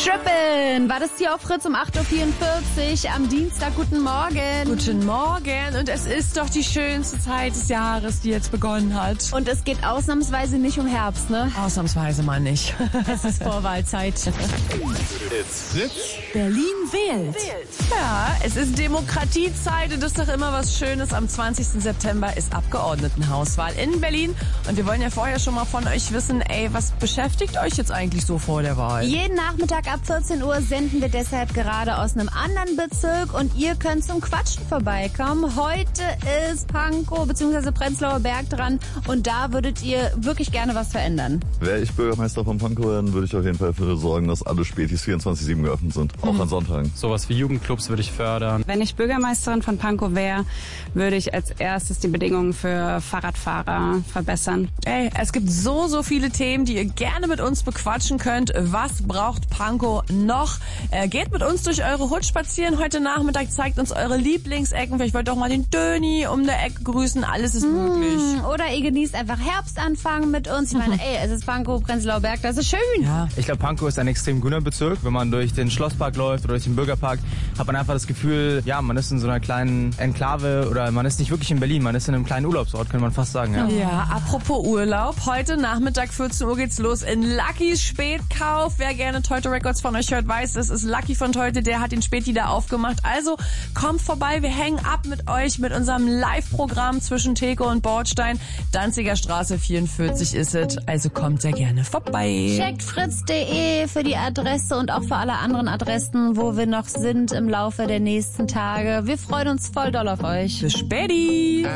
Trippin', war das hier auf Fritz um 8.44 Uhr am Dienstag. Guten Morgen. Guten Morgen, und es ist doch die schönste Zeit des Jahres, die jetzt begonnen hat. Und es geht ausnahmsweise nicht um Herbst, ne? Ausnahmsweise mal nicht. Es ist Vorwahlzeit. It's Fritz. Berlin wählt. Ja, es ist Demokratiezeit und das ist doch immer was Schönes. Am 20. September ist Abgeordnetenhauswahl in Berlin. Und wir wollen ja vorher schon mal von euch wissen, was beschäftigt euch jetzt eigentlich so vor der Wahl? Jeden Nachmittag ab 14 Uhr senden wir deshalb gerade aus einem anderen Bezirk und ihr könnt zum Quatschen vorbeikommen. Heute ist Pankow bzw. Prenzlauer Berg dran und da würdet ihr wirklich gerne was verändern. Wäre ich Bürgermeister von Pankow, dann würde ich auf jeden Fall dafür sorgen, dass alle Spätis 24/7 geöffnet sind, auch an Sonntagen. Sowas wie Jugendclubs würde ich fördern. Wenn ich Bürgermeisterin von Pankow wäre, würde ich als erstes die Bedingungen für Fahrradfahrer verbessern. Es gibt so viele Themen, die ihr gerne mit uns bequatschen könnt. Was braucht Pankow noch? Geht mit uns durch eure Hut spazieren heute Nachmittag, zeigt uns eure Lieblingsecken. Vielleicht wollt ihr auch mal den Döni um der Ecke grüßen. Alles ist möglich. Oder ihr genießt einfach Herbstanfang mit uns. Ich meine, es ist Pankow, Prenzlauer Berg, das ist schön. Ja. Ich glaube, Pankow ist ein extrem grüner Bezirk. Wenn man durch den Schlosspark läuft oder durch den Bürgerpark, hat man einfach das Gefühl, ja, man ist in so einer kleinen Enklave oder man ist nicht wirklich in Berlin, man ist in einem kleinen Urlaubsort, könnte man fast sagen. Ja, apropos Urlaub. Heute Nachmittag 14 Uhr geht's los in Luckys Spätkauf. Wer gerne Teute Records von euch hört, weiß, es ist Lucky von Teute, der hat den Späti da aufgemacht. Also kommt vorbei, wir hängen ab mit euch mit unserem Live-Programm zwischen Theke und Bordstein. Danziger Straße 44 ist es, also kommt sehr gerne vorbei. Checkt fritz.de für die Adresse und auch für alle anderen Adressen, wo wir noch sind im Laufe der nächsten Tage. Wir freuen uns voll doll auf euch. Bis späti!